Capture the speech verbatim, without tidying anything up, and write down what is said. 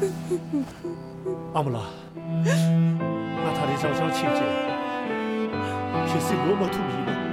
阿姆拉，那他的早上亲戚，平时我没同意吗？